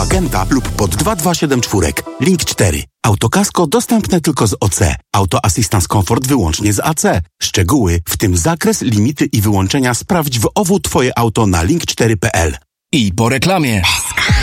Magenta lub pod 2274. Link 4. Autokasko dostępne tylko z OC. Auto Assistance Comfort wyłącznie z AC. Szczegóły, w tym zakres, limity i wyłączenia sprawdź w OWU Twoje auto na link4.pl. I po reklamie.